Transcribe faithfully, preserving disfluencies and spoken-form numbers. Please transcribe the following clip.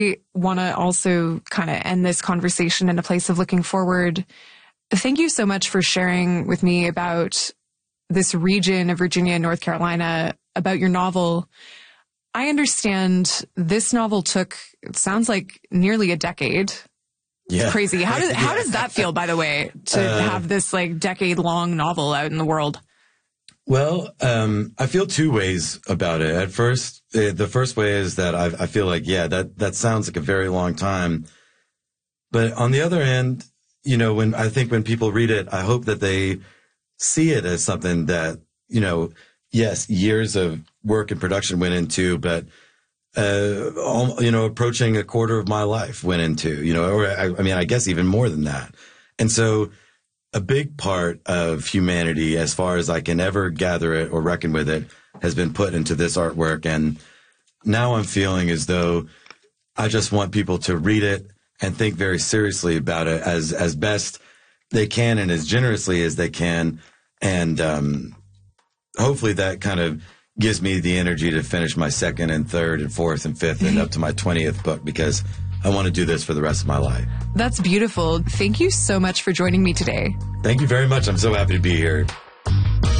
want to also kind of end this conversation in a place of looking forward. Thank you so much for sharing with me about this region of Virginia and North Carolina, about your novel. I understand this novel took, it sounds like, nearly a decade. Yeah. It's crazy. How does, yeah. how does that feel, by the way, to uh, have this like decade long novel out in the world? Well, um, I feel two ways about it. At first, uh, the first way is that I, I feel like, yeah, that, that sounds like a very long time. But on the other hand, you know, when I think when people read it, I hope that they see it as something that, you know, yes, years of work and production went into, but, uh, all, you know, approaching a quarter of my life went into, you know, or I, I mean, I guess even more than that. And so a big part of humanity, as far as I can ever gather it or reckon with it, has been put into this artwork. And now I'm feeling as though I just want people to read it and think very seriously about it as, as best they can and as generously as they can. And, um, hopefully that kind of gives me the energy to finish my second and third and fourth and fifth and up to my twentieth book, because I want to do this for the rest of my life. That's beautiful. Thank you so much for joining me today. Thank you very much. I'm so happy to be here.